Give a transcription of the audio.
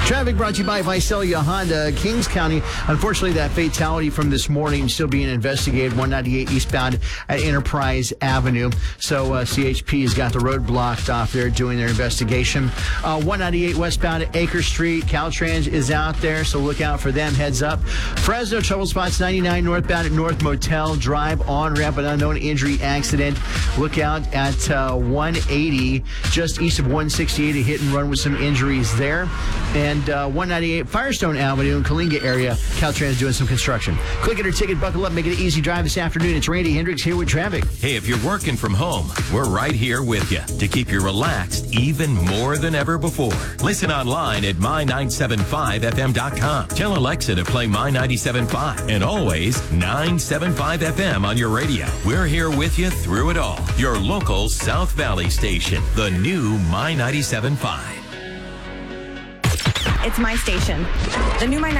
Traffic brought to you by Visalia Honda, Kings County. Unfortunately, that fatality from this morning still being investigated, 198 eastbound at Enterprise Avenue. So CHP has got the road blocked off there doing their investigation. 198 westbound at Acre Street. Caltrans is out there, so look out for them. Heads up. Fresno trouble spots 99 northbound at North Motel Drive, on-ramp, an unknown injury accident. Look out at 180 just east of 168, a hit and run with some injuries there. And 198 Firestone Avenue in Kalinga area, Caltrans doing some construction. Click it or ticket, buckle up, make it an easy drive this afternoon. It's Randy Hendricks here with traffic. Hey, if you're working from home, we're right here with you to keep you relaxed even more than ever before. Listen online at my975fm.com. Tell Alexa to play My975 and always 975 FM on your radio. We're here with you through it all. Your local South Valley station, the new My975. It's my station. The new My